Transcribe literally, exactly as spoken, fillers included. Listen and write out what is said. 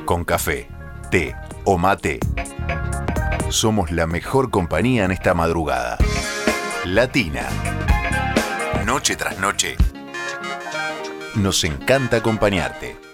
con café, té o mate, somos la mejor compañía en esta madrugada. Latina. Noche tras noche, nos encanta acompañarte.